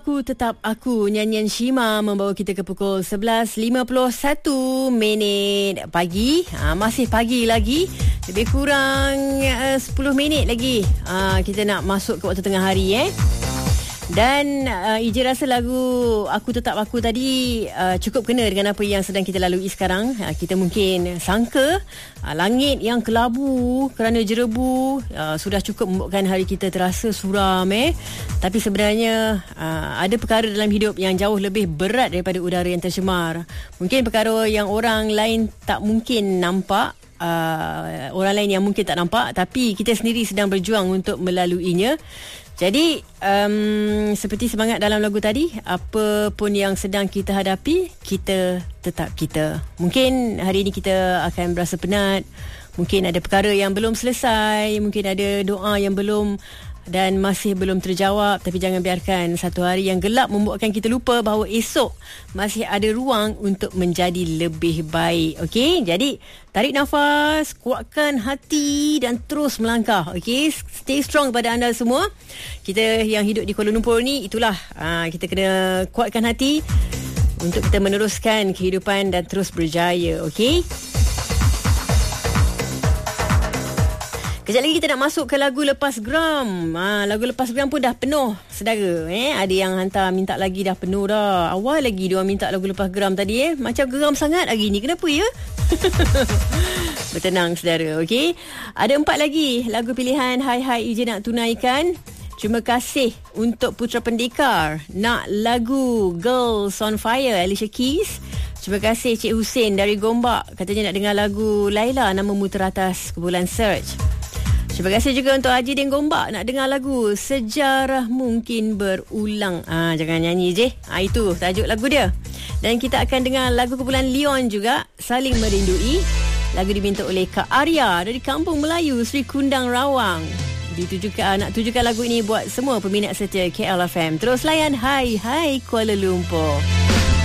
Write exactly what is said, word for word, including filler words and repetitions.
Aku Tetap Aku, nyanyian Shima membawa kita ke pukul sebelas lima puluh satu minit pagi. Ha, masih pagi lagi. Lebih kurang uh, sepuluh minit lagi uh, kita nak masuk ke waktu tengah hari eh. Dan uh, Ije rasa lagu Aku Tetap Aku tadi uh, cukup kena dengan apa yang sedang kita lalui sekarang. Uh, kita mungkin sangka uh, langit yang kelabu kerana jerebu uh, sudah cukup membuatkan hari kita terasa suram eh. Tapi sebenarnya uh, ada perkara dalam hidup yang jauh lebih berat daripada udara yang tercemar. Mungkin perkara yang orang lain tak mungkin nampak. Uh, orang lain yang mungkin tak nampak, tapi kita sendiri sedang berjuang untuk melaluinya. Jadi um, seperti semangat dalam lagu tadi, apa pun yang sedang kita hadapi, kita tetap kita. Mungkin hari ini kita akan berasa penat, mungkin ada perkara yang belum selesai, mungkin ada doa yang belum dan masih belum terjawab. Tapi jangan biarkan satu hari yang gelap membuatkan kita lupa bahawa esok masih ada ruang untuk menjadi lebih baik. Okey, jadi tarik nafas, kuatkan hati dan terus melangkah. Okey, stay strong kepada anda semua. Kita yang hidup di Kuala Lumpur ni, itulah aa, kita kena kuatkan hati untuk kita meneruskan kehidupan dan terus berjaya. Okey. Kejap lagi kita nak masuk ke lagu Lepas Geram. Ha, lagu Lepas Geram pun dah penuh, saudara. Eh, ada yang hantar minta lagi dah penuh dah. Awal lagi dia minta lagu Lepas Geram tadi eh. Macam geram sangat hari ni. Kenapa ya? Bertenang, saudara. Okey. Ada empat lagi lagu pilihan Hai Hai Ije nak tunaikan. Terima kasih untuk Putra Pendekar. Nak lagu Girls on Fire, Alicia Keys. Terima kasih Cik Hussein dari Gombak. Katanya nak dengar lagu Laila, Namamu Teratas, kumpulan Search. Terima kasih juga untuk Haji Din Gombak, nak dengar lagu Sejarah Mungkin Berulang. Ah, jangan nyanyi je. Ah, itu tajuk lagu dia. Dan kita akan dengar lagu kumpulan Leon juga, Saling Merindui. Lagu diminta oleh Kak Arya dari Kampung Melayu, Sri Kundang Rawang. Ditujukan, nak tujukan lagu ini buat semua peminat setia K L F M. Terus layan Hai Hai Kuala Lumpur.